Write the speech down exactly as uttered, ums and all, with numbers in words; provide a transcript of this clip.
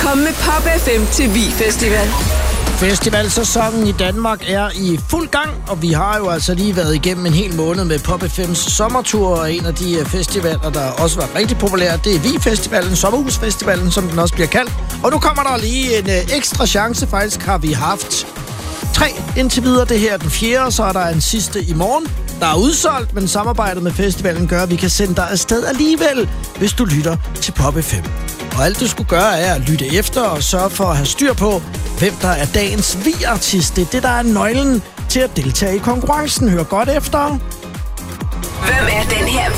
Kom med Pop F M til Vi Festival. Festivalsæsonen i Danmark er i fuld gang, og vi har jo altså lige været igennem en hel måned med Pop F M's sommertur, og en af de festivaler, der også var rigtig populær, det er Vi Festivalen, Sommerhusfestivalen, som den også bliver kaldt. Og nu kommer der lige en ekstra chance. Faktisk har vi haft tre indtil videre. Det her er den fjerde, og så er der en sidste i morgen. Der er udsolgt, men samarbejdet med festivalen gør, at vi kan sende dig afsted alligevel, hvis du lytter til Pop F M. Og alt du skulle gøre er at lytte efter og sørge for at have styr på, hvem der er dagens vi-artist. Det er det, der er nøglen til at deltage i konkurrencen. Hør godt efter. Hvem er den her